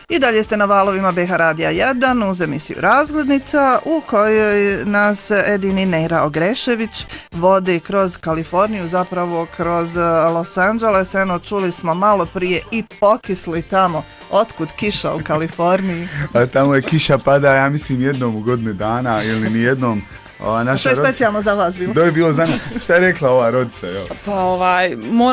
I dalje ste na valovima BH Radija 1 uz emisiju Razglednica u kojoj nas Edini Neira Ogrešević vodi kroz Kaliforniju, zapravo kroz Los Angeles. Eno, čuli smo malo prije i pokisli tamo. Otkud kiša u Kaliforniji? A tamo je kiša pada, ja mislim jednom u godinu dana ili ni jednom. To je specijalno za vas bilo. To je bilo za nas. Šta je rekla ova rodica? Pa